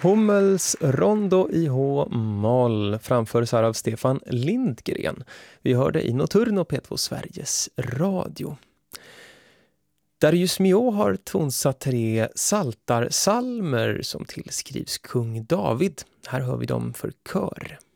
Hummels Rondo i H-moll framförs här av Stefan Lindgren. Vi hörde i Notturno P2 Sveriges Radio. Darius Milhaud har tonsatt 3 saltarsalmer som tillskrivs kung David. Här hör vi dem för kör.